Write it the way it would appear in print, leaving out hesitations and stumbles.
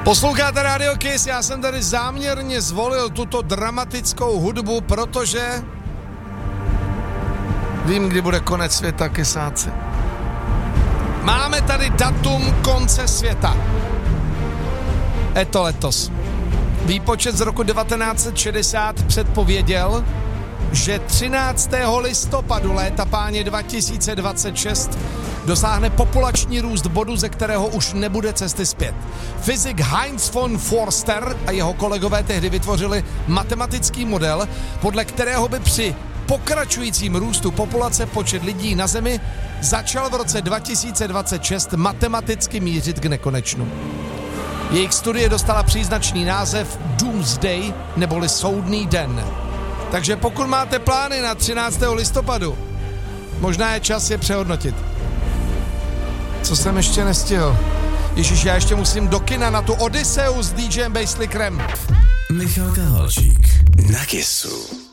Posloucháte Radio Kiss, já jsem tady záměrně zvolil tuto dramatickou hudbu, protože vím, kdy bude konec světa, kysáci. Máme tady datum konce světa. Je to letos. Výpočet z roku 1960 předpověděl, že 13. listopadu léta páně 2026 dosáhne populační růst bodu, ze kterého už nebude cesty zpět. Fyzik Heinz von Forster a jeho kolegové tehdy vytvořili matematický model, podle kterého by při pokračujícím růstu populace počet lidí na Zemi začal v roce 2026 matematicky mířit k nekonečnu. Jejich studie dostala příznačný název Doomsday neboli soudný den. Takže pokud máte plány na 13. listopadu, možná je čas je přehodnotit. Co jsem ještě nestihl? Ježíš, já ještě musím do kina na tu Odyseu s DJem Basslickerem. Michal Kahalčík na Kissu.